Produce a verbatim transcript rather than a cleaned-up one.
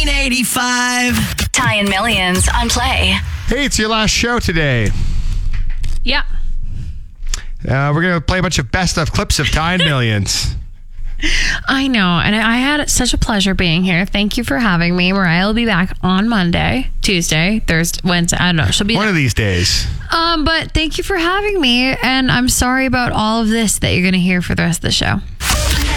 eighty-five. Ty and Millions on Play. Hey, it's your last show today. Yeah. Uh, we're going to play a bunch of best of clips of Ty and Millions. I know. And I had such a pleasure being here. Thank you for having me. Mariah will be back on Monday, Tuesday, Thursday, Wednesday. I don't know. She'll be One there. of these days. Um, but thank you for having me. And I'm sorry about all of this that you're going to hear for the rest of the show.